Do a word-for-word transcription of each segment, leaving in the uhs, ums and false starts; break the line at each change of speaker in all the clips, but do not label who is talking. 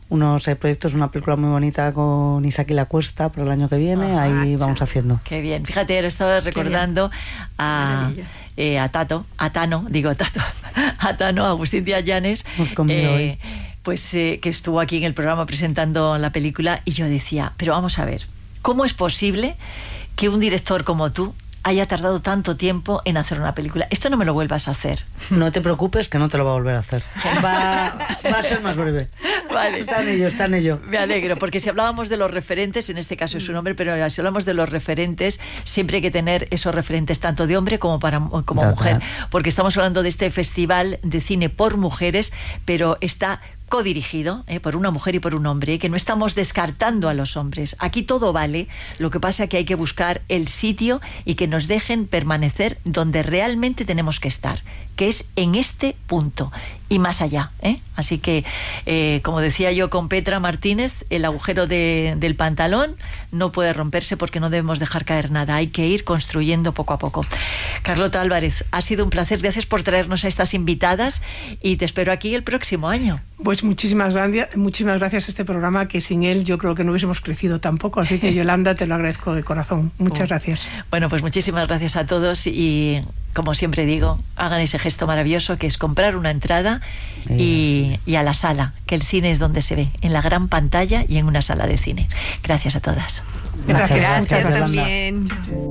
unos eh, proyectos, una película muy bonita con Isaac y la Cuesta para el año que viene, ah, ahí vamos haciendo.
Qué bien, fíjate, ahora estaba recordando a, eh, a Tato, a Tano, digo Tato, a Tano, Agustín Díaz Llanes, eh, pues eh, que estuvo aquí en el programa presentando la película, y yo decía, pero vamos a ver, ¿cómo es posible que un director como tú haya tardado tanto tiempo en hacer una película? Esto no me lo vuelvas a hacer.
No te preocupes, que no te lo va a volver a hacer. Va, va a ser más breve.
Vale.
Está en ello, está en ello.
Me alegro, porque si hablábamos de los referentes, en este caso es un hombre, pero si hablamos de los referentes, siempre hay que tener esos referentes tanto de hombre como para como
Total.
mujer, porque estamos hablando de este festival de cine por mujeres, pero está codirigido eh, por una mujer y por un hombre, eh, que no estamos descartando a los hombres. Aquí todo vale, lo que pasa es que hay que buscar el sitio y que nos dejen permanecer donde realmente tenemos que estar, que es en este punto y más allá, ¿eh? Así que, eh, como decía yo con Petra Martínez, el agujero de, del pantalón no puede romperse porque no debemos dejar caer nada, hay que ir construyendo poco a poco. Carlota Álvarez, ha sido un placer, gracias por traernos a estas invitadas y te espero aquí el próximo año.
Pues muchísimas gracias, muchísimas gracias a este programa, que sin él yo creo que no hubiésemos crecido tampoco, así que Yolanda, te lo agradezco de corazón. Muchas oh. gracias.
Bueno, pues muchísimas gracias a todos y, como siempre digo, hagan ese gesto maravilloso que es comprar una entrada y, y a la sala, que el cine es donde se ve, en la gran pantalla y en una sala de cine. Gracias a todas.
Gracias, gracias, gracias también.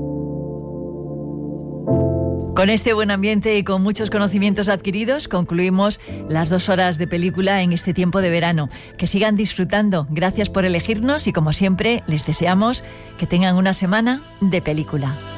Con este buen ambiente y con muchos conocimientos adquiridos, concluimos las dos horas de película en este tiempo de verano. Que sigan disfrutando. Gracias por elegirnos y, como siempre, les deseamos que tengan una semana de película.